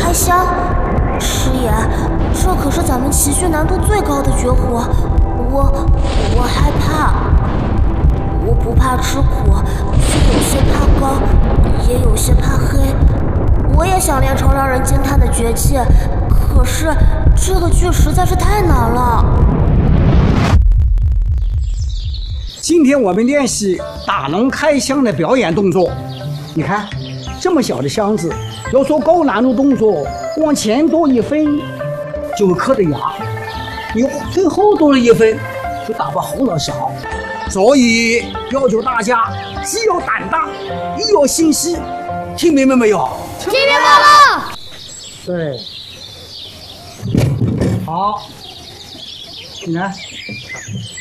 开箱。师爷，这可是咱们奇训难度最高的绝活，我害怕。我不怕吃苦，却有些怕高，也有些怕黑。我也想练成让人惊叹的绝技，可是这个剧实在是太难了。 今天我们练习打龙开箱的表演动作。你看，这么小的箱子，要做高难度动作，往前多1分就会磕着牙，你最后多了1分就打不好了小。所以要求大家既要胆大，又要心细，听明白没有？ 听明白了。 对，好，你看。